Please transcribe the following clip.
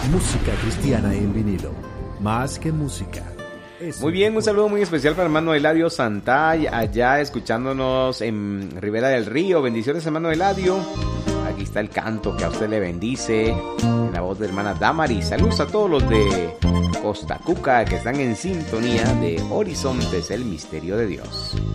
Música cristiana en vinilo. Más que música. Muy bien, un saludo muy especial para hermano Eladio Santay, allá escuchándonos en Ribera del Río. Bendiciones, hermano Eladio. Aquí está el canto que a usted le bendice, en la voz de hermana Damaris. Saludos a todos los de Costa Cuca que están en sintonía de Horizontes, el misterio de Dios.